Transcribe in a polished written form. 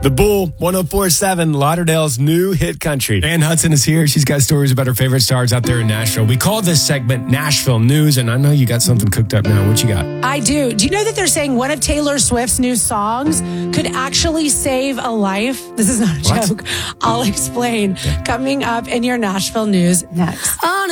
The Bull, 104.7, Lauderdale's new hit country. Ann Hudson is here. She's got stories about her favorite stars out there in Nashville. We call this segment Nashville News, and I know you got something cooked up now. What you got? I do. Do you know that they're saying one of Taylor Swift's new songs could actually save a life? This is not a joke. I'll explain. Coming up in your Nashville News next.